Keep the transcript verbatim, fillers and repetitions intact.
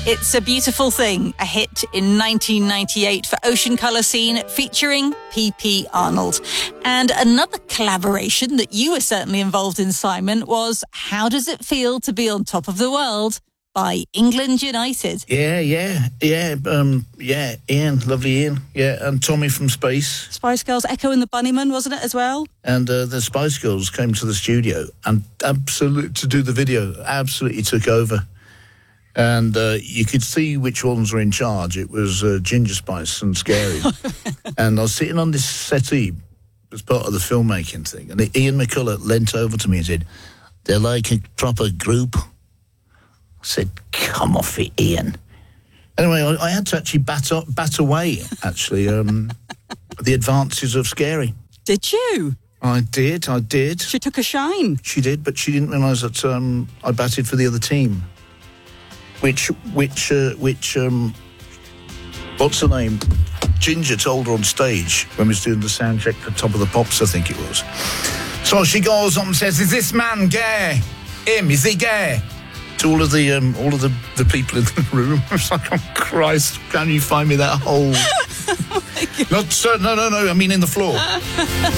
It's a Beautiful Thing, a hit in nineteen ninety-eight for Ocean Colour Scene featuring P P Arnold. And another collaboration that you were certainly involved in, Simon, was How Does It Feel to Be on Top of the World by England United. Yeah, yeah, yeah, um, yeah, Ian, lovely Ian, yeah, and Tommy from Space. Spice Girls, Echo and the Bunnymen, wasn't it, as well? And uh, the Spice Girls came to the studio and absolutely, to do the video, absolutely took over. And uh, you could see which ones were in charge. It was uh, Ginger Spice and Scary. And I was sitting on this settee as part of the filmmaking thing, and Ian McCulloch leant over to me and said, "They're like a proper group." I said, "Come off it, Ian." Anyway, I, I had to actually bat, up, bat away, actually, um, the advances of Scary. Did you? I did, I did. She took a shine. She did, but she didn't realise that um, I batted for the other team. Which, which, uh, which, um, what's her name? Ginger told her on stage when we was doing the sound check for Top of the Pops, I think it was. So she goes up and says, "Is this man gay? Him, is he gay?" To all of the um, all of the, the people in the room. I was like, "Oh Christ, can you find me that hole?" Oh my God. Not, uh, no, no, no, I mean in the floor.